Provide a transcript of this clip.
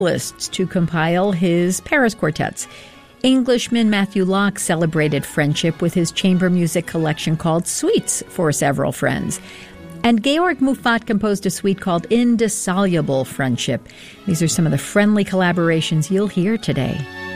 lists to compile his Paris quartets. Englishman Matthew Locke celebrated friendship with his chamber music collection called Suites for Several Friends. And Georg Muffat composed a suite called Indissoluble Friendship. These are some of the friendly collaborations you'll hear today.